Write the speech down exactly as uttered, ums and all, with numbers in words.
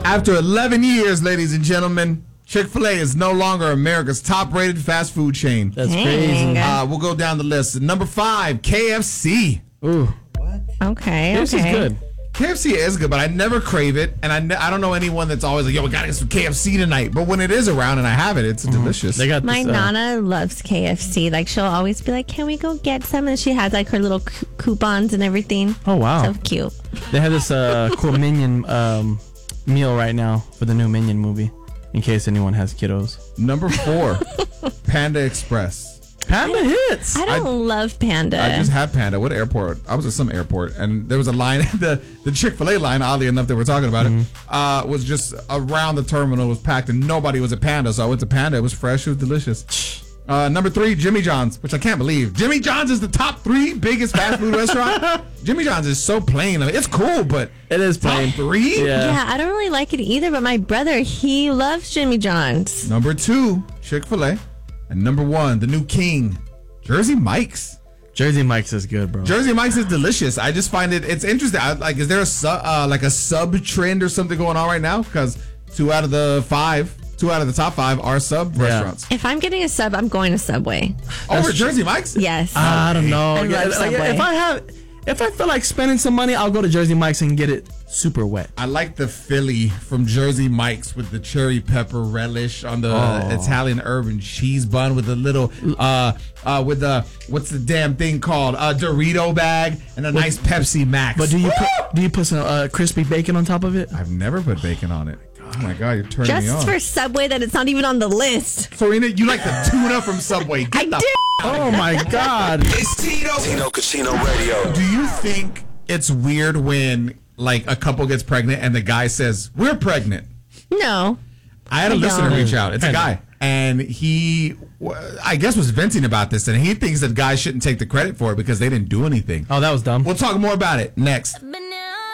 After eleven years, ladies and gentlemen, Chick-fil-A is no longer America's top-rated fast food chain. That's crazy. Uh, we'll go down the list. Number five, K F C. Ooh. Okay, This okay. is good. K F C is good, but I never crave it, and I, ne- I don't know anyone that's always like, yo, we gotta get some K F C tonight. But when it is around and I have it, it's mm-hmm. delicious. They got My this, uh, Nana loves K F C. Like, she'll always be like, can we go get some? And she has, like, her little c- coupons and everything. Oh, wow. So cute. They have this uh, cool Minion um, meal right now for the new Minion movie, in case anyone has kiddos. Number four, Panda Express. Panda hits. I don't I, love Panda. I just had Panda. What airport? I was at some airport, and there was a line. The the Chick-fil-A line, oddly enough, that we're talking about mm-hmm. it, uh, was just around the terminal. It was packed, and nobody was at Panda. So I went to Panda. It was fresh. It was delicious. Uh, number three, Jimmy John's, which I can't believe. Jimmy John's is the top three biggest fast food restaurant. Jimmy John's is so plain. I mean, it's cool, but it is plain. Top three? Yeah. yeah, I don't really like it either, but my brother, he loves Jimmy John's. Number two, Chick-fil-A. And number one, the new king, Jersey Mike's. Jersey Mike's is good, bro. Jersey Mike's is delicious. I just find it, it's interesting. I, like, is there a su- uh, like a sub trend or something going on right now? Because two out of the five, two out of the top five are sub yeah. restaurants. If I'm getting a sub, I'm going to Subway. Over Jersey Mike's? Yes. Uh, I don't know. I yeah, love Subway. If I have, if I feel like spending some money, I'll go to Jersey Mike's and get it super wet. I like the Philly from Jersey Mike's with the cherry pepper relish on the oh. Italian urban cheese bun with a little uh uh with the what's the damn thing called a Dorito bag and a what, nice Pepsi Max. But do you put, do you put some uh, crispy bacon on top of it? I've never put bacon on it. Oh my God, you're turning Just me on. Just for Subway that it's not even on the list. Serena, you like the tuna from Subway. Get I the do. F- oh my God. It's Tino. Tino Casino Radio. Do you think it's weird when like a couple gets pregnant and the guy says, we're pregnant? No. I had a I listener don't. reach out. It's a guy. And he, I guess, was venting about this. And he thinks that guys shouldn't take the credit for it because they didn't do anything. Oh, that was dumb. We'll talk more about it next.